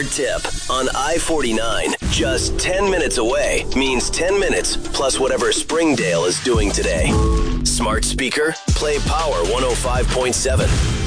Smart Tip on I-49. Just 10 minutes away means 10 minutes plus whatever Springdale is doing today. Smart speaker, play Power 105.7.